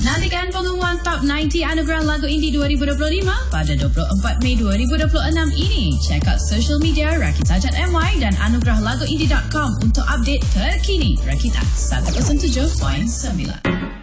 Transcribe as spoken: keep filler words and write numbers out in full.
Nantikan pengumuman Top sembilan puluh Anugerah Lagu Indie dua ribu dua puluh lima pada dua puluh empat Mei dua ribu dua puluh enam ini. Check out social media Rakita dot M Y dan anugerah lagu indie dot com untuk update terkini. Rakita seratus tujuh perpuluhan sembilan.